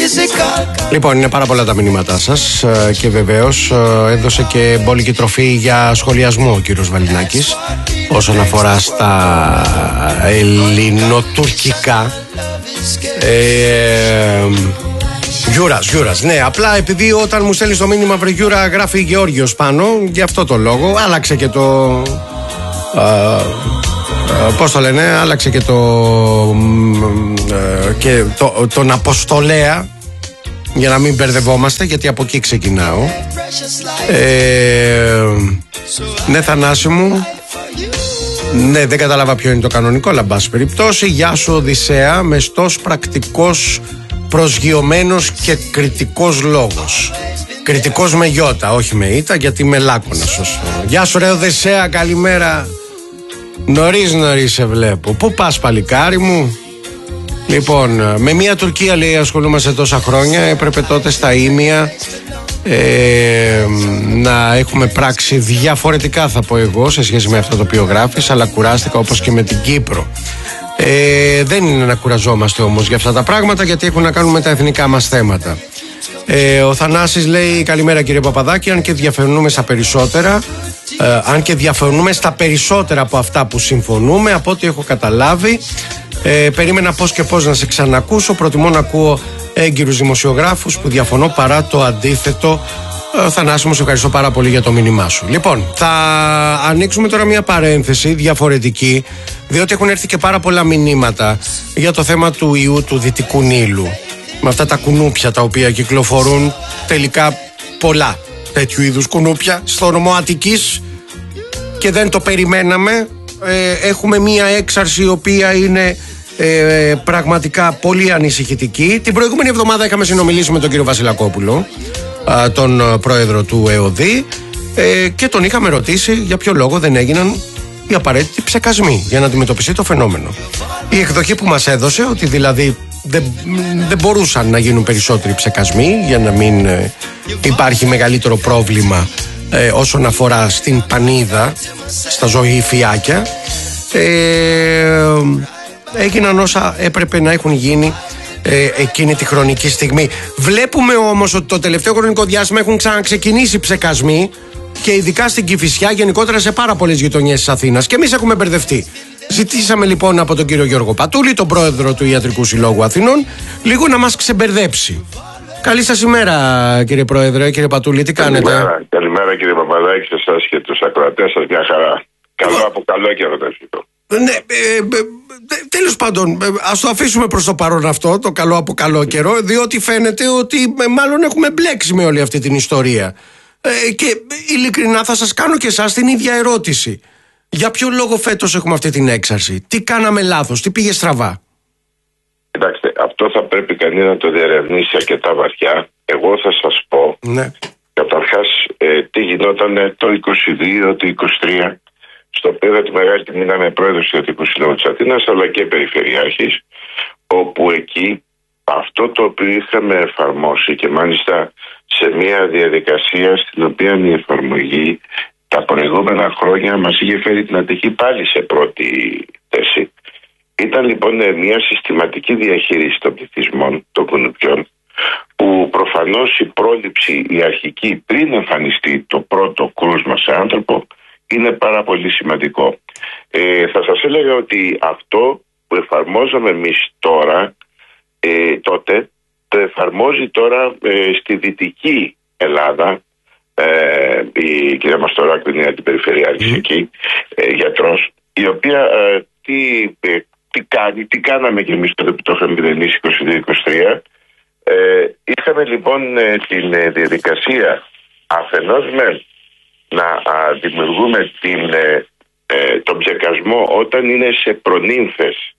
Λοιπόν, είναι πάρα πολλά τα μηνύματά σας και βεβαίως έδωσε και μπόλικη τροφή για σχολιασμό ο κύριος Βαλινάκης όσον αφορά στα ελληνοτουρκικά. Γιούρας, ναι, απλά επειδή όταν μου στέλνεις το μήνυμα βρε Γιούρα γράφει Γεώργιος πάνω, γι' αυτό το λόγο άλλαξε και το... πώς το λένε, άλλαξε και τον Αποστολέα, για να μην μπερδευόμαστε, γιατί από εκεί ξεκινάω. Ναι, Θανάση μου. Ναι, δεν κατάλαβα ποιο είναι το κανονικό, αλλά εν πάση περιπτώσει. Γεια σου Οδυσσέα, μεστός, πρακτικός, προσγειωμένος και κριτικός λόγος. Κριτικός με γιώτα, όχι με ήτα, γιατί είμαι λάκωνας. Γεια σου ρε Οδυσσέα, καλημέρα. Νωρίς σε βλέπω. Πού πας παλικάρι μου? Λοιπόν, με μια Τουρκία λέει ασχολούμαστε τόσα χρόνια. Έπρεπε τότε στα ήμια να έχουμε πράξει διαφορετικά, θα πω εγώ, σε σχέση με αυτό το οποίο γράφεις, αλλά κουράστηκα όπως και με την Κύπρο. Δεν είναι να κουραζόμαστε όμως για αυτά τα πράγματα, γιατί έχουν να κάνουν με τα εθνικά μας θέματα. Ο Θανάσης λέει καλημέρα κύριε Παπαδάκη, αν και διαφωνούμε στα περισσότερα από αυτά που συμφωνούμε, από ό,τι έχω καταλάβει, περίμενα πώς και πώς να σε ξανακούσω, προτιμώ να ακούω έγκυρους δημοσιογράφους που διαφωνώ παρά το αντίθετο. Θανάση μου, σε ευχαριστώ πάρα πολύ για το μήνυμά σου. Λοιπόν, θα ανοίξουμε τώρα μια παρένθεση διαφορετική, διότι έχουν έρθει και πάρα πολλά μηνύματα για το θέμα του ιού του Δυτικού Νείλου, με αυτά τα κουνούπια τα οποία κυκλοφορούν, τελικά πολλά τέτοιου είδους κουνούπια στο νομό Αττικής και δεν το περιμέναμε. Έχουμε μία έξαρση η οποία είναι πραγματικά πολύ ανησυχητική. Την προηγούμενη εβδομάδα είχαμε συνομιλήσει με τον κύριο Βασιλακόπουλο, τον πρόεδρο του ΕΟΔΗ, και τον είχαμε ρωτήσει για ποιο λόγο δεν έγιναν οι απαραίτητοι ψεκασμοί για να αντιμετωπιστεί το φαινόμενο. Η εκδοχή που μας έδωσε, ότι δηλαδή δεν μπορούσαν να γίνουν περισσότεροι ψεκασμοί για να μην υπάρχει μεγαλύτερο πρόβλημα όσον αφορά στην πανίδα, στα ζωηφιάκια, έγιναν όσα έπρεπε να έχουν γίνει εκείνη τη χρονική στιγμή. Βλέπουμε όμως ότι το τελευταίο χρονικό διάστημα έχουν ξαναξεκινήσει ψεκασμοί, και ειδικά στην Κηφισιά, γενικότερα σε πάρα πολλές γειτονιές της Αθήνας, και εμείς έχουμε μπερδευτεί. Ζητήσαμε λοιπόν από τον κύριο Γιώργο Πατούλη, τον πρόεδρο του Ιατρικού Συλλόγου Αθηνών, λίγο να μας ξεμπερδέψει. Καλή σας ημέρα κύριε Πρόεδρε, κύριε Πατούλη, τι κάνετε? Καλημέρα κύριε Παπαδάκη, σε εσάς και τους ακροατές σας, μια χαρά. Καλό από καλό καιρό το ευχηθώ. Ναι, τέλος πάντων, ας το αφήσουμε προς το παρόν αυτό, το καλό από καλό καιρό, διότι φαίνεται ότι μάλλον έχουμε μπλέξει με όλη αυτή την ιστορία. Και ειλικρινά θα σας κάνω και εσάς την ίδια ερώτηση. Για ποιο λόγο φέτος έχουμε αυτή την έξαρση? Τι κάναμε λάθος? Τι πήγε στραβά? Κοιτάξτε, αυτό θα πρέπει κανείς να το διερευνήσει αρκετά βαθιά. Εγώ θα σας πω, ναι, καταρχάς τι γινόταν το 22, το 23, στο οποίο είχα τη μεγάλη τιμή να είμαι πρόεδρος του Ιατρικού Συλλόγου της Αθήνας, αλλά και περιφερειάρχης, όπου εκεί αυτό το οποίο είχαμε εφαρμόσει, και μάλιστα σε μια διαδικασία στην οποία η εφαρμογή τα προηγούμενα χρόνια μας είχε φέρει την Αττική πάλι σε πρώτη θέση. Ήταν λοιπόν μια συστηματική διαχείριση των πληθυσμών, των κουνουπιών, που προφανώς η πρόληψη, η αρχική, πριν εμφανιστεί το πρώτο κρούσμα σε άνθρωπο, είναι πάρα πολύ σημαντικό. Θα σας έλεγα ότι αυτό που εφαρμόζαμε εμείς τώρα, τότε, το εφαρμόζει τώρα στη Δυτική Ελλάδα η κυρία Μαστοράκου, είναι αντιπεριφερειάρχης εκεί, γιατρός, η οποία τι κάναμε και εμείς τότε που το είχαμε μηδενίσει 22-23. Είχαμε λοιπόν την διαδικασία αφενός με να δημιουργούμε τον ψεκασμό όταν είναι σε προνύμφες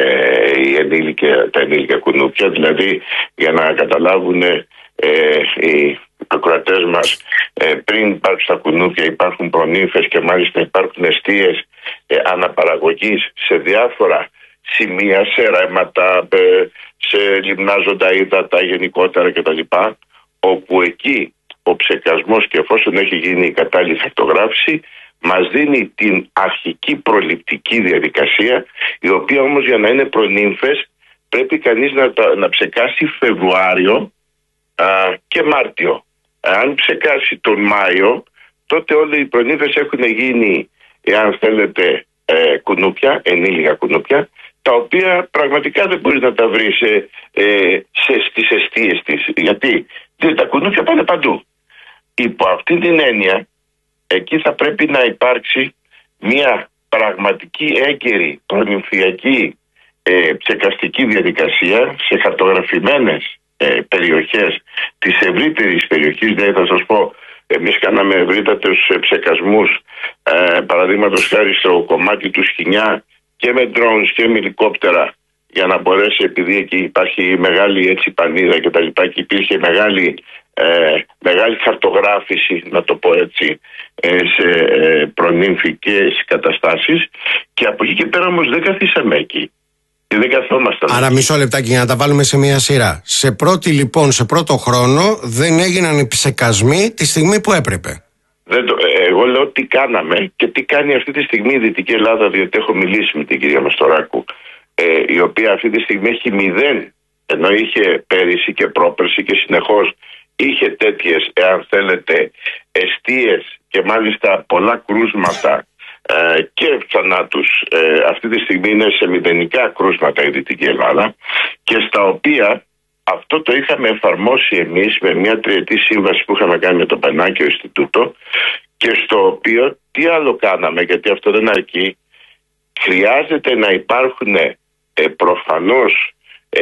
τα ενήλικα κουνούπια, δηλαδή για να καταλάβουν οι ακροατές μας, πριν υπάρξουν τα κουνούπια υπάρχουν προνύμφες, και μάλιστα υπάρχουν εστίες αναπαραγωγής σε διάφορα σημεία, σε ρέματα, σε λιμνάζοντα ύδατα γενικότερα κτλ, όπου εκεί ο ψεκασμός, και εφόσον έχει γίνει η κατάλληλη χαρτογράφηση, μας δίνει την αρχική προληπτική διαδικασία, η οποία όμως για να είναι προνύμφες πρέπει κανείς να ψεκάσει Φεβρουάριο και Μάρτιο. Αν ψεκάσει τον Μάιο, τότε όλοι οι προνύφες έχουν γίνει, εάν θέλετε, κουνούπια, ενήλικα κουνούπια, τα οποία πραγματικά δεν μπορείς να τα βρεις στις εστίες της. Γιατί τα κουνούπια πάνε παντού. Υπό αυτή την έννοια, εκεί θα πρέπει να υπάρξει μια πραγματική έγκαιρη προνυμφιακή ψεκαστική διαδικασία σε χαρτογραφημένες περιοχές της ευρύτερης περιοχής. Δηλαδή θα σας πω, εμείς κάναμε ευρύτατους ψεκασμούς, παραδείγματος χάρη στο κομμάτι του Σχοινιά, και με drones και με ελικόπτερα, για να μπορέσει, επειδή εκεί υπάρχει μεγάλη έτσι πανίδα και τα λοιπά, και υπήρχε μεγάλη χαρτογράφηση, να το πω έτσι, σε προνύμφικες καταστάσεις, και από εκεί και πέρα όμως δεν καθίσαμε εκεί. Δεν καθόμασταν. Άρα μισό λεπτάκι για να τα βάλουμε σε μια σειρά. Σε πρώτο χρόνο δεν έγιναν οι ψεκασμοί τη στιγμή που έπρεπε. Εγώ λέω τι κάναμε και τι κάνει αυτή τη στιγμή η Δυτική Ελλάδα, διότι έχω μιλήσει με την κυρία Μαστοράκου, η οποία αυτή τη στιγμή έχει 0, ενώ είχε πέρυσι και πρόπερσι και συνεχώς είχε τέτοιες, εάν θέλετε, εστίες και μάλιστα πολλά κρούσματα και θανάτους. Αυτή τη στιγμή είναι σε μηδενικά κρούσματα η Δυτική Ελλάδα, και στα οποία αυτό το είχαμε εφαρμόσει εμείς με μια 3ετή σύμβαση που είχαμε κάνει με το Πανάκιο Ινστιτούτο, και στο οποίο τι άλλο κάναμε, γιατί αυτό δεν αρκεί. Χρειάζεται να υπάρχουν προφανώς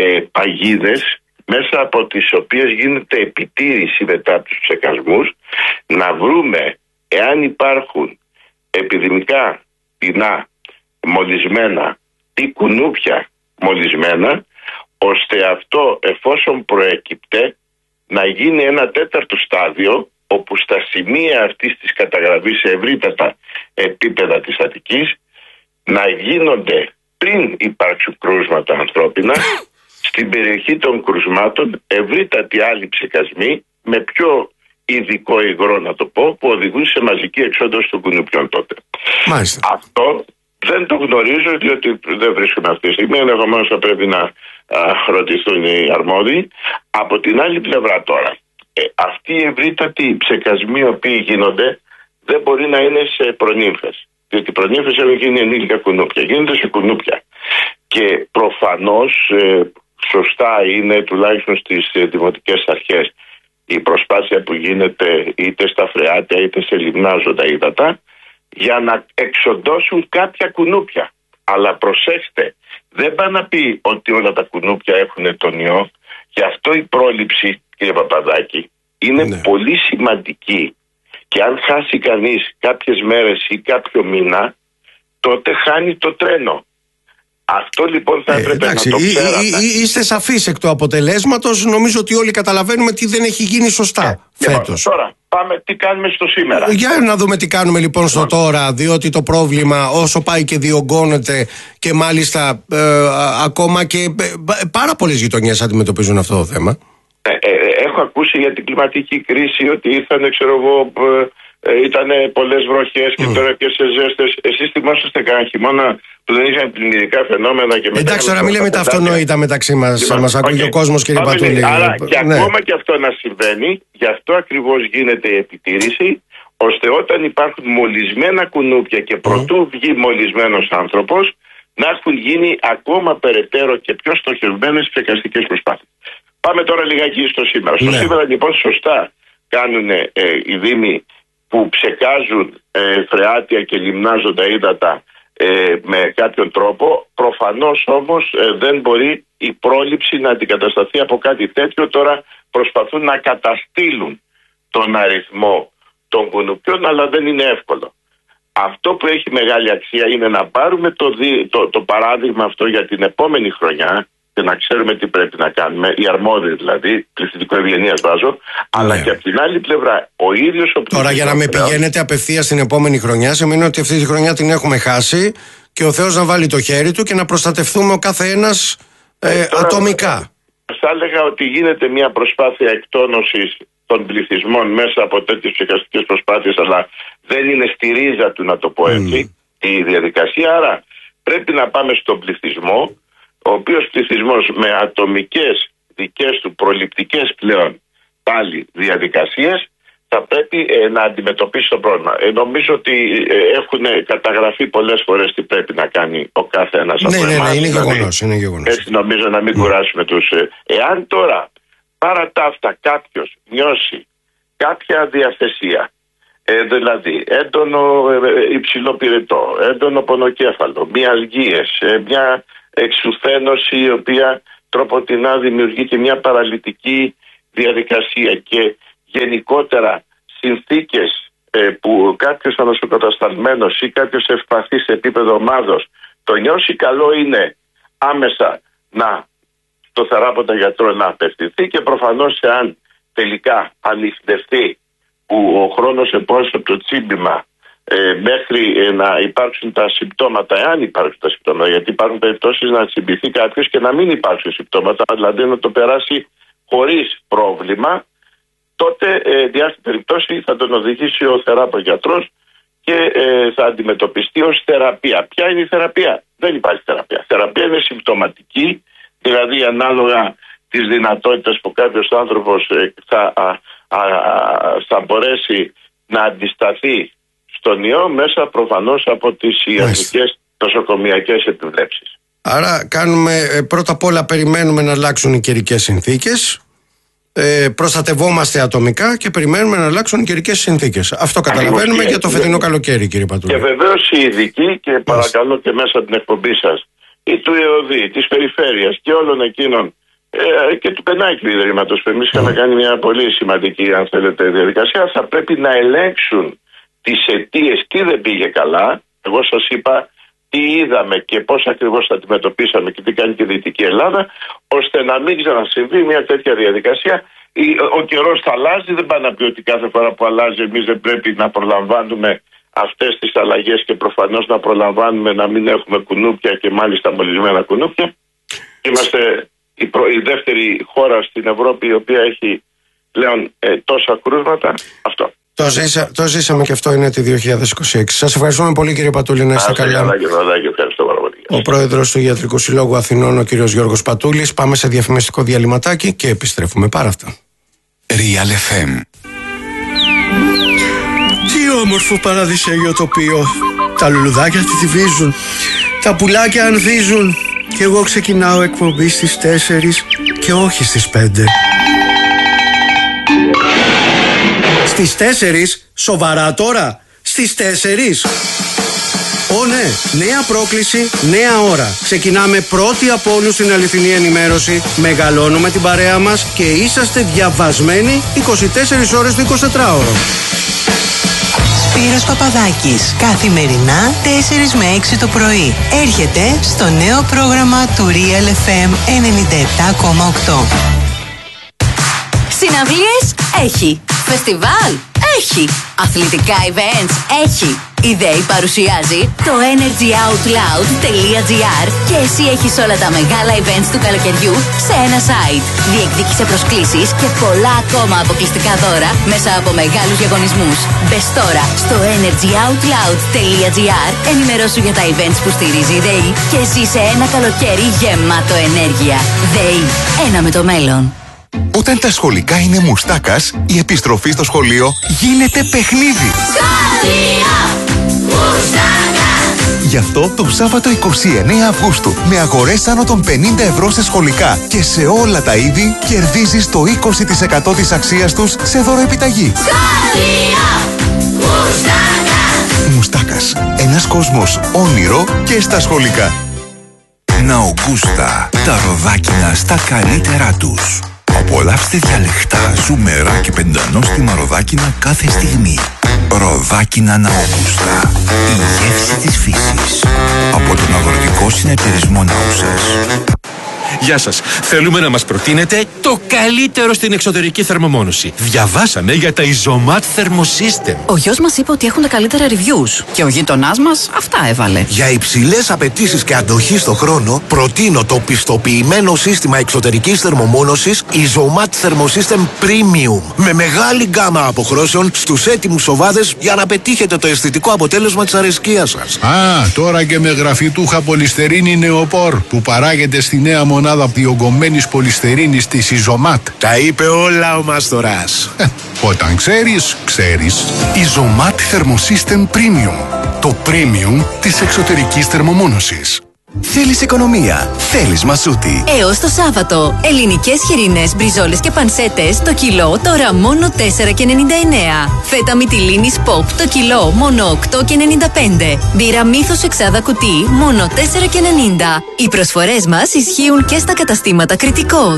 παγίδες μέσα από τις οποίες γίνεται επιτήρηση μετά από τους ψεκασμούς, να βρούμε εάν υπάρχουν επιδημικά πτηνά μολυσμένα ή κουνούπια μολυσμένα, ώστε αυτό, εφόσον προέκυπτε, να γίνει ένα τέταρτο στάδιο, όπου στα σημεία αυτής της καταγραφής σε ευρύτατα επίπεδα της Αττικής να γίνονται, πριν υπάρξουν κρούσματα ανθρώπινα, στην περιοχή των κρουσμάτων ευρύτατοι άλλοι ψεκασμοί με πιο ειδικό υγρό, να το πω, που οδηγούν σε μαζική εξόντωση των κουνουπιών τότε. Μάλιστα. Αυτό δεν το γνωρίζω, διότι δεν βρίσκομαι αυτή τη στιγμή. Ενδεχομένως θα πρέπει να ρωτηθούν οι αρμόδιοι. Από την άλλη πλευρά τώρα, αυτοί οι ευρύτατοι ψεκασμοί οι οποίοι γίνονται δεν μπορεί να είναι σε προνύμφες. Διότι οι προνύμφες έχουν γίνει ενήλικα κουνούπια. Γίνονται σε κουνούπια. Και προφανώς σωστά είναι, τουλάχιστον στις δημοτικές αρχές, η προσπάθεια που γίνεται είτε στα φρεάτια είτε σε λιμνάζοντα ύδατα, για να εξοντώσουν κάποια κουνούπια. Αλλά προσέξτε, δεν πάει να πει ότι όλα τα κουνούπια έχουν τον ιό. Γι' αυτό η πρόληψη, κύριε Παπαδάκη, είναι πολύ σημαντική. Και αν χάσει κανείς κάποιες μέρες ή κάποιο μήνα, τότε χάνει το τρένο. Αυτό λοιπόν θα έπρεπε να το ξέρατε. Είστε σαφείς εκ του αποτελέσματος. Νομίζω ότι όλοι καταλαβαίνουμε τι δεν έχει γίνει σωστά φέτος. Τώρα πάμε τι κάνουμε στο σήμερα. Για να δούμε τι κάνουμε λοιπόν στο τώρα, διότι το πρόβλημα όσο πάει και διωγγώνεται, και μάλιστα ακόμα και πάρα πολλές γειτονιές αντιμετωπίζουν αυτό το θέμα. Έχω ακούσει για την κλιματική κρίση ότι ήρθαν, ξέρω εγώ, ήταν πολλές βροχές και τώρα και σε ζέστες. Εσείς θυμόσαστε κανένα χειμώνα που δεν είχαν πλημμυρικά φαινόμενα και μετά. Εντάξει, τώρα μην λέμε τα αυτονόητα μεταξύ μας. Μας ακούει ο κόσμος, κύριε Πατούλη. Άρα και ακόμα και αυτό να συμβαίνει, γι' αυτό ακριβώς γίνεται η επιτήρηση, ώστε όταν υπάρχουν μολυσμένα κουνούπια και προτού βγει μολυσμένος άνθρωπος, να έχουν γίνει ακόμα περαιτέρω και πιο στοχευμένες ψεκαστικές προσπάθειες. Πάμε τώρα λιγάκι στο σήμερα. Στο σήμερα λοιπόν σωστά κάνουν οι δήμοι που ψεκάζουν φρεάτια και λιμνάζοντα ύδατα με κάποιον τρόπο. Προφανώς όμως δεν μπορεί η πρόληψη να αντικατασταθεί από κάτι τέτοιο. Τώρα προσπαθούν να καταστήλουν τον αριθμό των κουνουπιών, αλλά δεν είναι εύκολο. Αυτό που έχει μεγάλη αξία είναι να πάρουμε το παράδειγμα αυτό για την επόμενη χρονιά και να ξέρουμε τι πρέπει να κάνουμε, οι αρμόδιοι δηλαδή, πληθυντικό ευγενίας βάζω, αλλά και από την άλλη πλευρά ο ίδιος ο. Τώρα για να με πηγαίνετε απευθείας στην επόμενη χρονιά, σημαίνει ότι αυτή τη χρονιά την έχουμε χάσει και ο Θεός να βάλει το χέρι του και να προστατευτούμε ο κάθε ένας ατομικά. Θα έλεγα ότι γίνεται μια προσπάθεια εκτόνωσης των πληθυσμών μέσα από τέτοιες ψυχαστικές προσπάθειες, αλλά δεν είναι στη ρίζα του, να το πω έτσι, η διαδικασία. Άρα πρέπει να πάμε στον πληθυσμό, ο οποίος πληθυσμός με ατομικές δικές του προληπτικές πλέον πάλι διαδικασίες θα πρέπει να αντιμετωπίσει το πρόβλημα. Νομίζω ότι έχουν καταγραφεί πολλές φορές τι πρέπει να κάνει ο κάθε ένας από εμάς. Ναι, είναι γεγονός. Έτσι νομίζω να μην κουράσουμε τους... Εάν τώρα παρά τα αυτά κάποιος νιώσει κάποια διαθεσία, δηλαδή έντονο υψηλό πυρετό, έντονο πονοκέφαλο, μυαλγίες, μια εξουθένωση η οποία τροποτινά δημιουργεί και μια παραλυτική διαδικασία και γενικότερα συνθήκες που κάποιος ανοσοκατασταλμένος ή κάποιος ευπαθής σε επίπεδο ομάδος το νιώσει, καλό είναι άμεσα στο θεράποντα γιατρό να απευθυνθεί και προφανώς εάν τελικά ανιχνευτεί που ο χρόνος επόμενος από το τσίμπημα μέχρι να υπάρξουν τα συμπτώματα, εάν υπάρξουν τα συμπτώματα, γιατί υπάρχουν περιπτώσεις να τσιμπηθεί κάποιος και να μην υπάρξουν συμπτώματα, δηλαδή να το περάσει χωρίς πρόβλημα, τότε διάστην περιπτώσει θα τον οδηγήσει ο θεράπον γιατρός και θα αντιμετωπιστεί ως θεραπεία. Ποια είναι η θεραπεία? Δεν υπάρχει θεραπεία. Θεραπεία είναι συμπτωματική, δηλαδή ανάλογα τις δυνατότητες που κάποιος άνθρωπος θα μπορέσει να αντισταθεί στον ιό μέσα προφανώς από τις ιατρικές νοσοκομιακές επιβλέψεις. Άρα πρώτα απ' όλα περιμένουμε να αλλάξουν οι καιρικές συνθήκες, προστατευόμαστε ατομικά και περιμένουμε να αλλάξουν οι καιρικές συνθήκες. Αυτό καταλαβαίνουμε για το φετινό καλοκαίρι, κύριε Πατούλη. Και βεβαίως οι ειδικοί, και παρακαλώ και μέσα από την εκπομπή σας, ή του ΕΟΔΗ, της Περιφέρειας και όλων εκείνων και του Πενάκη Ιδρύματος, που εμείς είχαμε κάνει μια πολύ σημαντική, αν θέλετε, διαδικασία, θα πρέπει να ελέγξουν τις αιτίες τι δεν πήγε καλά. Εγώ σας είπα τι είδαμε και πώς ακριβώς τα αντιμετωπίσαμε και τι κάνει και η Δυτική Ελλάδα, ώστε να μην ξανασυμβεί μια τέτοια διαδικασία. Ο καιρός θα αλλάζει, δεν πάει να πει ότι κάθε φορά που αλλάζει εμείς δεν πρέπει να προλαμβάνουμε αυτές τις αλλαγές και προφανώς να προλαμβάνουμε να μην έχουμε κουνούπια και μάλιστα μολυσμένα κουνούπια. Είμαστε η δεύτερη χώρα στην Ευρώπη η οποία έχει πλέον τόσα κρούσματα. Αυτό. Το ζήσαμε και αυτό είναι τη 2026. Σας ευχαριστούμε πολύ, κύριε Πατούλη, να είστε καλά. Ο πρόεδρος του Ιατρικού Συλλόγου Αθηνών, ο κύριος Γιώργος Πατούλης. Πάμε σε διαφημιστικό διαλυματάκι και επιστρέφουμε πάρα αυτά. Real FM. Τι όμορφο παραδεισέγιο τοπίο. Τα λουλουδάκια τυφίζουν, τα πουλάκια ανθίζουν και εγώ ξεκινάω εκπομπή στις 4 και όχι στις 5. Στις 4, σοβαρά τώρα, στις 4. Ω ναι, νέα πρόκληση, νέα ώρα. Ξεκινάμε πρώτοι από όλους την αληθινή ενημέρωση, μεγαλώνουμε την παρέα μας και είσαστε διαβασμένοι 24 ώρες το 24ωρο. Σπύρος Παπαδάκης, καθημερινά 4 με 6 το πρωί. Έρχεται στο νέο πρόγραμμα του Real FM 97,8. Συναυλίες έχει. Φεστιβάλ έχει. Αθλητικά events έχει. Η ΔΕΗ παρουσιάζει το energyoutloud.gr και εσύ έχεις όλα τα μεγάλα events του καλοκαιριού σε ένα site. Διεκδίκησε προσκλήσεις και πολλά ακόμα αποκλειστικά δώρα μέσα από μεγάλους διαγωνισμούς. Μπες τώρα στο energyoutloud.gr, ενημερώσου για τα events που στηρίζει η ΔΕΗ και ζήσε ένα καλοκαίρι γεμάτο ενέργεια. ΔΕΗ, ένα με το μέλλον. Όταν τα σχολικά είναι μουστάκας, η επιστροφή στο σχολείο γίνεται παιχνίδι. Σχολείο Μουστάκα! Γι' αυτό το Σάββατο 29 Αυγούστου, με αγορές άνω των 50 ευρώ σε σχολικά και σε όλα τα είδη, κερδίζεις το 20% της αξίας τους σε δωροεπιταγή. Σχολείο Μουστάκα! Μουστάκας. Ένας κόσμος όνειρο και στα σχολικά. Ναογκούστα. Τα ροδάκινα στα καλύτερά τους. Απολαύστε διαλεκτά, ζουμερά και πεντανόστιμα ροδάκινα κάθε στιγμή. Ροδάκινα Ναογκούστα. Η γεύση της φύσης. Από τον Αγροτικό Συνεταιρισμό Νάουσας. Γεια σας. Θέλουμε να μας προτείνετε το καλύτερο στην εξωτερική θερμομόνωση. Διαβάσαμε για τα Isomat Thermosystem. Ο γιος μας είπε ότι έχουν τα καλύτερα reviews. Και ο γείτονάς μας αυτά έβαλε. Για υψηλές απαιτήσεις και αντοχή στο χρόνο, προτείνω το πιστοποιημένο σύστημα εξωτερικής θερμομόνωσης Isomat Thermosystem Premium. Με μεγάλη γκάμα αποχρώσεων στους έτοιμους σοβάδες για να πετύχετε το αισθητικό αποτέλεσμα της αρεσκίας σας. Τώρα και με γραφιτούχα πολυστερίνη νεοπόρ που παράγεται στη νέα μονάδα διογκωμένης πολυστερίνης της Isomat. Τα είπε όλα ο Μάστορας. Όταν ξέρεις, ξέρεις. Isomat Thermosystem Premium. Το premium της εξωτερικής θερμομόνωσης. Θέλεις οικονομία, θέλεις μασούτη. Έως το Σάββατο, ελληνικές χοιρινές μπριζόλες και πανσέτες το κιλό τώρα μόνο 4,99. Φέτα μυτιλίνης Pop το κιλό μόνο 8,95. Μπύρα Μύθος εξάδα κουτί μόνο 4,90. Οι προσφορές μας ισχύουν και στα καταστήματα Κρητικός.